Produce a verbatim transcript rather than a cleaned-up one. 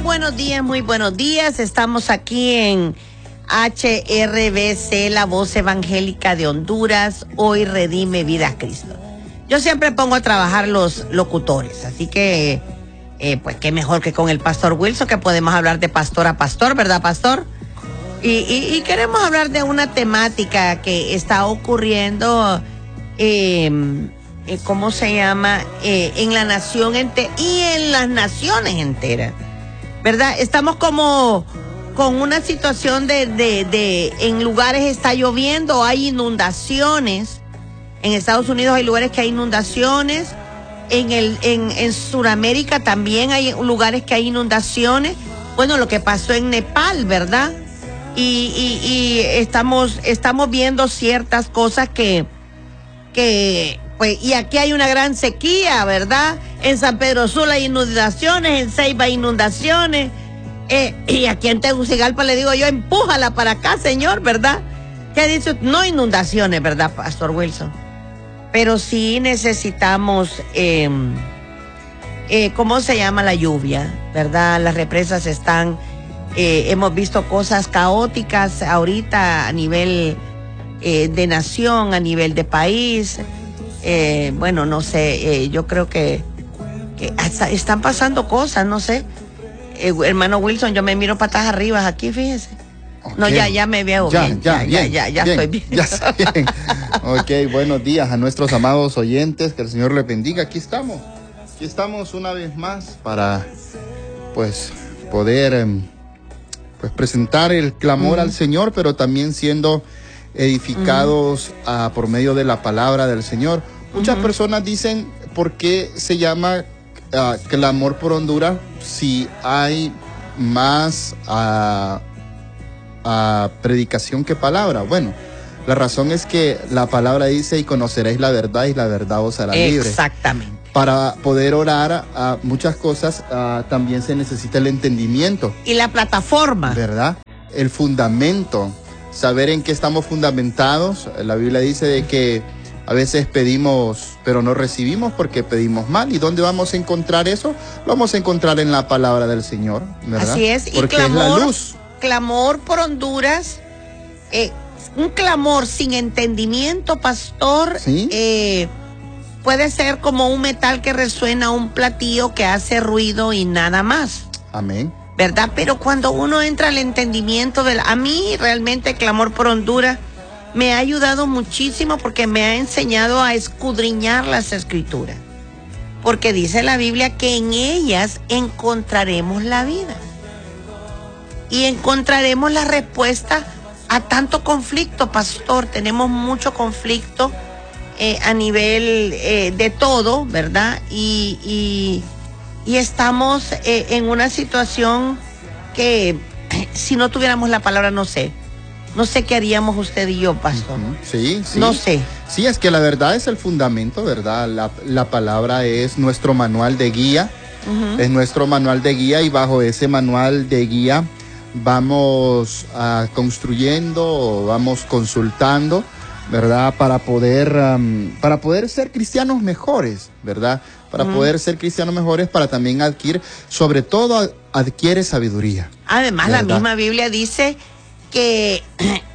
buenos días, muy buenos días. Estamos aquí en H R B C, la voz evangélica de Honduras. Hoy redime vida a Cristo. Yo siempre pongo a trabajar los locutores, así que, eh, pues qué mejor que con el pastor Wilson, que podemos hablar de pastor a pastor, ¿verdad, pastor? Y, y, y queremos hablar de una temática que está ocurriendo, eh, eh, ¿cómo se llama? Eh, en la nación entera y en las naciones enteras, ¿verdad? Estamos como con una situación de, de, de, en lugares está lloviendo, hay inundaciones. En Estados Unidos hay lugares que hay inundaciones. En el, en, en Sudamérica también hay lugares que hay inundaciones. Bueno, lo que pasó en Nepal, ¿verdad? Y, y, y estamos, estamos viendo ciertas cosas que, que, pues, y aquí hay una gran sequía, ¿verdad? En San Pedro Sula hay inundaciones, en Ceiba hay inundaciones, eh, y aquí en Tegucigalpa le digo yo, empújala para acá, señor, ¿verdad? ¿Qué dice? No inundaciones, ¿verdad, Pastor Wilson? Pero sí necesitamos, eh, eh, ¿cómo se llama? La lluvia, ¿verdad? Las represas están, eh, hemos visto cosas caóticas ahorita a nivel eh, de nación, a nivel de país. Eh, bueno, no sé, eh, yo creo que, que hasta están pasando cosas, no sé. Eh, hermano Wilson, yo me miro patas arriba aquí, fíjese. Okay. No, ya, ya me veo ya, bien, ya, ya, bien, ya, ya, ya bien, estoy bien. Ya estoy bien. Ok, buenos días a nuestros amados oyentes, que el Señor les bendiga. Aquí estamos, aquí estamos una vez más para, pues, poder, pues, presentar el clamor uh-huh. al Señor, pero también siendo edificados uh-huh. uh, por medio de la palabra del Señor. Muchas uh-huh. personas dicen, ¿por qué se llama uh, clamor por Honduras si hay más uh, a predicación que palabra? Bueno, la razón es que la palabra dice: y conoceréis la verdad y la verdad os hará libre. Exactamente. Para poder orar a muchas cosas, uh, también se necesita el entendimiento. Y la plataforma. ¿Verdad? El fundamento. Saber en qué estamos fundamentados. La Biblia dice de que a veces pedimos, pero no recibimos porque pedimos mal. ¿Y dónde vamos a encontrar eso? Lo vamos a encontrar en la palabra del Señor, ¿verdad? Así es. Porque y clamor, es la luz. Clamor por Honduras, eh, un clamor sin entendimiento, pastor, ¿sí? eh, puede ser como un metal que resuena, un platillo que hace ruido y nada más. Amén. ¿Verdad? Pero cuando uno entra al entendimiento, de la, a mí realmente el clamor por Honduras me ha ayudado muchísimo porque me ha enseñado a escudriñar las escrituras. Porque dice la Biblia que en ellas encontraremos la vida. Y encontraremos la respuesta a tanto conflicto, pastor. Tenemos mucho conflicto eh, a nivel eh, de todo, ¿verdad? Y, y, y estamos eh, en una situación que si no tuviéramos la palabra, no sé. No sé qué haríamos usted y yo, pastor. Uh-huh. Sí, sí. No sé. Sí, es que la verdad es el fundamento, ¿verdad? La, la palabra es nuestro manual de guía. Uh-huh. Es nuestro manual de guía y bajo ese manual de guía vamos uh, construyendo, vamos consultando, ¿verdad? Para poder, um, para poder ser cristianos mejores, ¿verdad? Para mm. poder ser cristianos mejores, para también adquirir, sobre todo adquiere sabiduría. Además, ¿verdad? La misma Biblia dice que